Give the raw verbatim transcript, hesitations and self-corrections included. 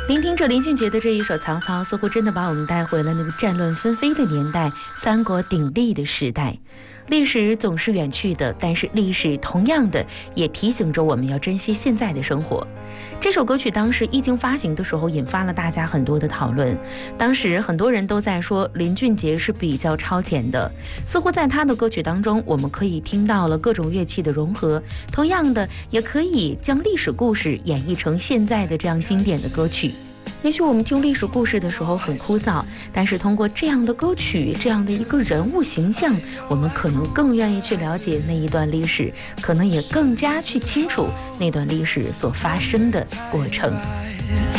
聆听着林俊杰的这一首《曹操》，似乎真的把我们带回了那个战乱纷飞的年代，三国鼎立的时代。历史总是远去的，但是历史同样的也提醒着我们要珍惜现在的生活。这首歌曲当时一经发行的时候，引发了大家很多的讨论。当时很多人都在说林俊杰是比较超前的，似乎在他的歌曲当中，我们可以听到了各种乐器的融合，同样的也可以将历史故事演绎成现在的这样经典的歌曲。也许我们听历史故事的时候很枯燥，但是通过这样的歌曲，这样的一个人物形象，我们可能更愿意去了解那一段历史，可能也更加去清楚那段历史所发生的过程。